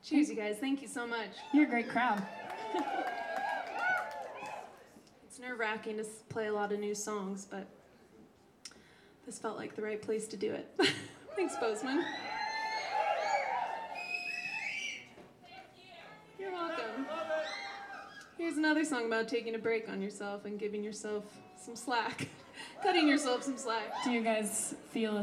Cheers, you guys. Thank you so much. You're a great crowd. It's nerve-wracking to play a lot of new songs, but this felt like the right place to do it. Thanks, Bozeman. You're welcome. Here's another song about taking a break on yourself and giving yourself some slack. Cutting yourself some slack. Do you guys feel